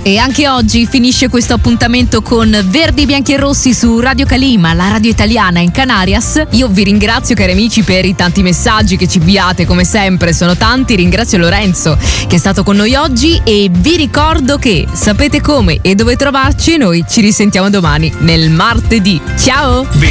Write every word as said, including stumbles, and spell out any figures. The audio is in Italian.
E anche oggi finisce questo appuntamento con Verdi, Bianchi e Rossi su Radio Calima, la radio italiana in Canarias. Io vi ringrazio, cari amici, per i tanti messaggi che ci inviate, come sempre, sono tanti. Ringrazio Lorenzo che è stato con noi oggi e vi ricordo che sapete come e dove trovarci. Noi ci risentiamo domani nel martedì. Ciao!